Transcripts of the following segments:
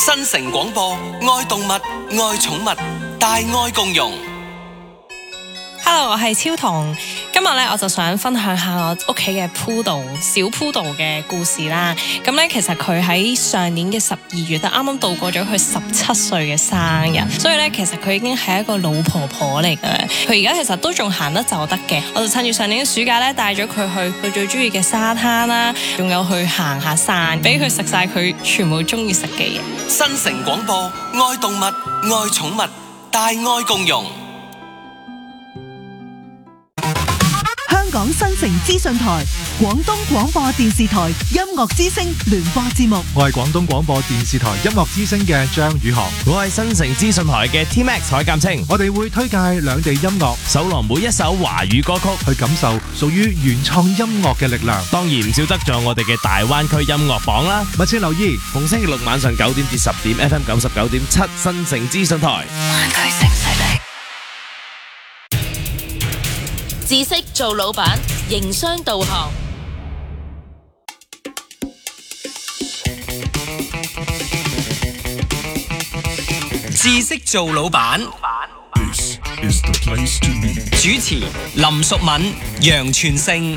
新城廣播，愛動物，愛寵物，大愛共融。 Hello， 我係超彤。今日咧我就想分享下我屋企嘅小poodle嘅故事啦。咁咧其實佢喺上年嘅12月啱啱度過咗佢17歲嘅生日，所以咧其實佢已經係一個老婆婆嚟嘅。佢而家其實都仲行得走得嘅。我就趁住上年嘅暑假咧帶咗佢去佢最中意嘅沙灘啦，仲有去行下山，俾佢食晒佢全部中意食嘅嘢。 新城廣播，愛動物，愛寵物，大愛共融。 香港新城資訊台、廣東廣播電視台音樂之聲聯播節目。 我係廣東廣播電視台音樂之聲嘅張宇航。 我係新城資訊台嘅 T-Max 海鑑清。 我哋會推介兩地音樂， 搜羅每一首華語歌曲， 去感受屬於原創音樂嘅力量。 當然唔少得咗我哋嘅大灣區音樂榜啦。 密切留意， 逢星期六晚上9點至10點 FM 99.7新城資訊台。 知識做老闆，營商導航。 知識做老闆，主持林淑敏、楊全勝。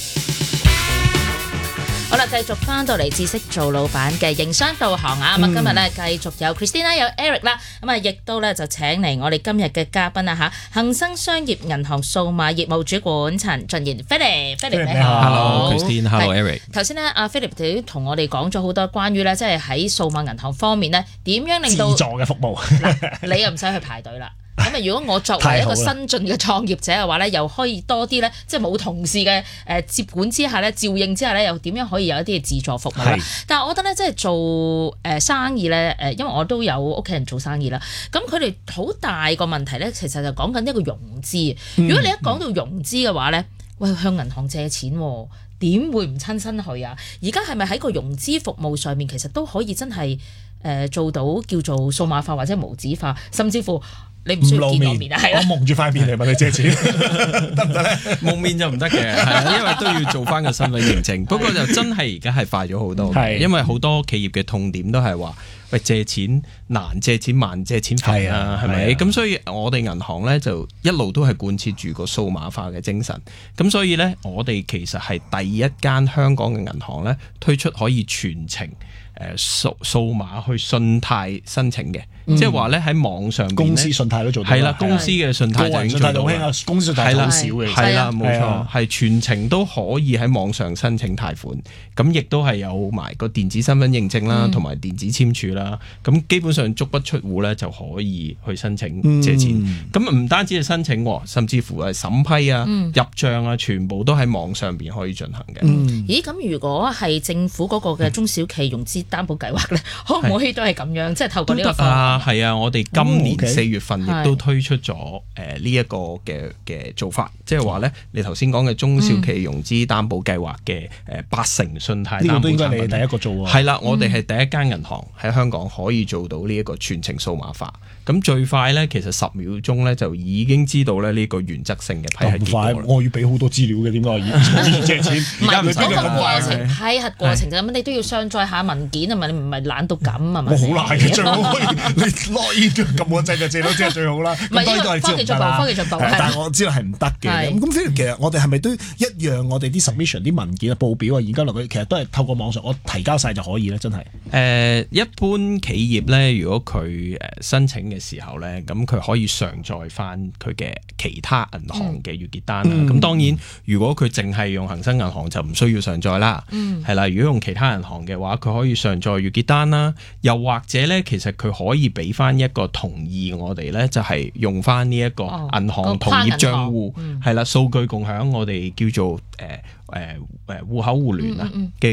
好啦，繼續翻到嚟知識做老闆嘅營商導航啊！咁今日咧繼續有 Christina 有 Eric 啦，咁啊亦都咧就請嚟我哋今日嘅嘉賓啊嚇，恒生商業銀行數碼業務主管陳俊賢 Philip 你好 Hello Christine，Hello Eric。 頭先咧阿 Philip 都同我哋講咗好多關於咧，即係喺數碼銀行方面咧點樣令到自助嘅服務， 你又唔使去排隊啦。咁啊！如果我作為一個新進嘅創業者嘅話咧，又可以多啲咧，即係冇同事嘅接管之下咧，照應之下咧，又點樣可以有一啲嘅自助服務啦？但係我覺得咧，即係做生意咧，因為我都有屋企人做生意啦。咁佢哋好大個問題咧，其實就講緊一個融資。如果你一講到融資嘅話咧，喂，向銀行借錢喎，點會唔親身去啊？而家係咪喺個融資服務上面，其實都可以真係做到叫做數碼化或者無紙化，甚至乎？你唔需要見我面啊，係我蒙住塊面嚟問你借錢，得唔得咧？ 蒙面就唔得嘅，係啊，因為都要做翻個身份認證。不過就真係而家係快咗好多嘅，因為好多企業嘅痛點都係話，喂，借錢難，借錢慢，借錢快啊，係咪？咁所以我哋銀行咧就一路都係貫徹住個數碼化嘅精神。咁所以咧，我哋其實係第一間香港嘅銀行咧推出可以全程數碼去信貸申請嘅。即係話咧喺網上邊公司信貸都做到， 係啦，公司嘅信貸就已經做到啦。 公司信貸好少嘅， 係啦，冇錯，係全程都可以喺網上申請貸款。咁亦都係有埋個電子身份認證啦，同埋電子簽署啦。咁基本上足不出戶咧就可以去申請借錢。咁唔單止係申請，甚至乎係審批啊、入帳啊，全部都喺網上邊可以進行嘅。 咦？咁如果係政府嗰個嘅中小企融資擔保計劃咧，可唔可以都係咁樣？即係透過呢個方法？ 係啊，我哋今年4月份亦都推出咗呢一個嘅做法，即係話咧，你頭先講嘅中小企融資擔保計劃嘅8成信貸擔保產品，呢個都應該係你第一個做喎。係啦，我哋係第一間銀行喺香港可以做到呢一個全程數碼化。咁最快咧，其實10秒鐘咧就已經知道咧呢個原則性嘅批核結果。咁快， 我要俾好多資料嘅，點解我要借錢？ 唔係嗰個過程，批核過程就咁，你都要上載下文件啊嘛，你唔係懶到咁啊嘛。 我好難嘅，最好你落煙撳個掣就借到，即係最好啦。 唔係因為科技進步，科技進步。 但係我知道係唔得嘅。咁其實我哋係咪都一樣？我哋啲 submission 啲文件啊、報表啊、現金落去，其實都係透過網上我提交晒就可以咧，真係。 一般企業咧，如果佢申請嘅時候咧，咁佢可以上載翻佢嘅其他銀行嘅月結單啦。咁當然，如果佢淨係用恒生銀行就唔需要上載啦。係啦，如果用其他銀行嘅話，佢可以上載月結單啦。又或者咧，其實佢可以俾翻一個同意我哋咧，就係用翻呢一個銀行同業帳戶係啦，數據共享我哋叫做戶口互聯啊嘅